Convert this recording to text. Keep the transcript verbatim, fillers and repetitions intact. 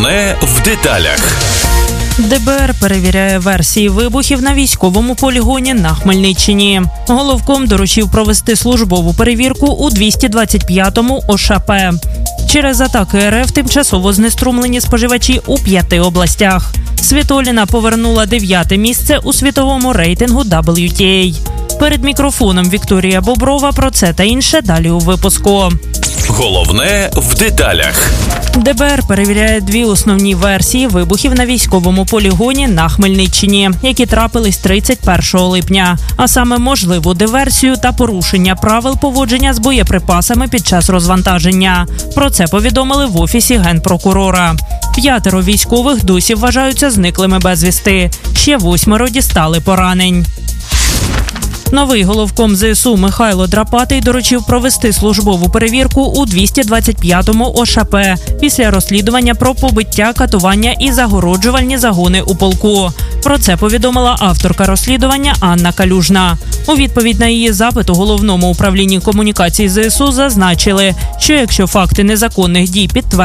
Головне в деталях. ДБР перевіряє версії вибухів на військовому полігоні на Хмельниччині. Головком доручив провести службову перевірку у двісті двадцять п'ятому О Ш П. Через атаки РФ тимчасово знеструмлені споживачі у п'яти областях. Світоліна повернула дев'яте місце у світовому рейтингу дабл ю ті ей. Перед мікрофоном Вікторія Боброва про це та інше далі у випуску. Головне в деталях. ДБР перевіряє дві основні версії вибухів на військовому полігоні на Хмельниччині, які трапились тридцять першого липня, а саме можливу диверсію та порушення правил поводження з боєприпасами під час розвантаження. Про це повідомили в Офісі Генпрокурора. П'ятеро військових досі вважаються зниклими безвісти. Ще восьмеро дістали поранень. Новий головком Зе Ес У Михайло Драпатий доручив провести службову перевірку у двісті двадцять п'ятому О Ш П після розслідування про побиття, катування і загороджувальні загони у полку. Про це повідомила авторка розслідування Анна Калюжна. У відповідь на її запит у Головному управлінні комунікацій Зе Ес У зазначили, що якщо факти незаконних дій підтверджені,